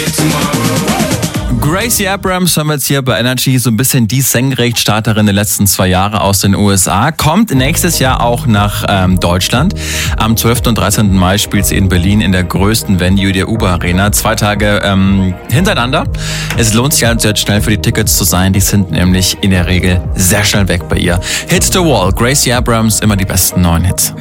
Gracie Abrams haben wir jetzt hier bei Energy, so ein bisschen die Senkrechtstarterin der letzten 2 Jahre aus den USA. Kommt nächstes Jahr auch nach Deutschland. Am 12. und 13. Mai spielt sie in Berlin in der größten Venue der Uber Arena. 2 Tage hintereinander. Es lohnt sich also jetzt schnell für die Tickets zu sein. Die sind nämlich in der Regel sehr schnell weg bei ihr. Hits the Wall, Gracie Abrams, immer die besten neuen Hits.